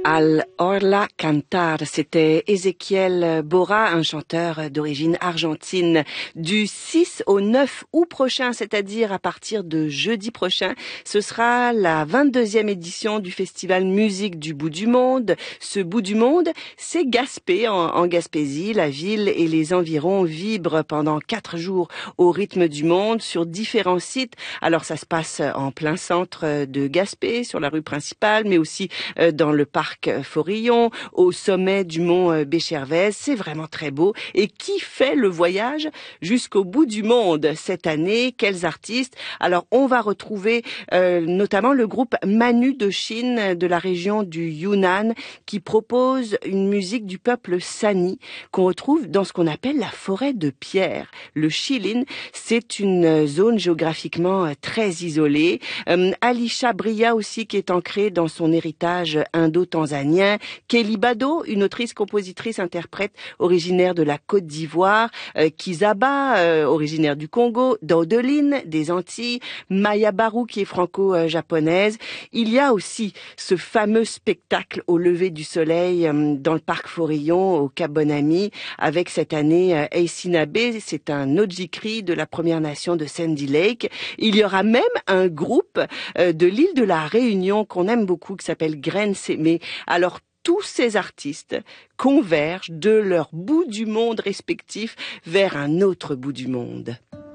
Al Orla Cantar, c'était Ezequiel Bora, un chanteur d'origine argentine. Du 6 au 9 août prochain, c'est-à-dire à partir de jeudi prochain, ce sera la 22e édition du festival Musique du bout du monde. Ce bout du monde, c'est Gaspé, en Gaspésie. La ville et les environs vibrent pendant 4 jours au rythme du monde sur différents sites. Alors ça se passe en plein centre de Gaspé, sur la rue principale, mais aussi dans le parc Forillon, au sommet du mont Béchervaise. C'est vraiment très beau. Et qui fait le voyage jusqu'au bout du monde cette année? Quels artistes? Alors, on va retrouver notamment le groupe Manu de Chine de la région du Yunnan qui propose une musique du peuple Sani qu'on retrouve dans ce qu'on appelle la forêt de pierre. Le Chilin, c'est une zone géographiquement très isolée. Alisha Bria aussi qui est ancrée dans son héritage indo-tanzanien. Kelly Bado, une autrice, compositrice, interprète originaire de la Côte d'Ivoire. Kizaba, originaire du Congo. Dodeline, des Antilles. Maya Barou, qui est franco-japonaise. Il y a aussi ce fameux spectacle au lever du soleil dans le parc Forillon, au Cap Bonami, avec cette année Eisinabe, c'est un Ojikri de la Première Nation de Sandy Lake. Il y aura même un groupe de l'île de la Réunion qu'on aime beaucoup, qui s'appelle Graine Sémé. Alors, tous ces artistes convergent de leur bout du monde respectif vers un autre bout du monde.